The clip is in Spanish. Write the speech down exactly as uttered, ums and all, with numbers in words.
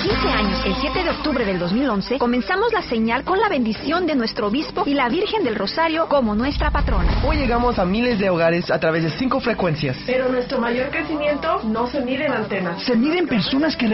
quince años, el siete de octubre del dos mil once, comenzamos la señal con la bendición de nuestro obispo y la Virgen del Rosario como nuestra patrona. Hoy llegamos a miles de hogares a través de cinco frecuencias. Pero nuestro mayor crecimiento no se mide en antenas. Se mide en personas que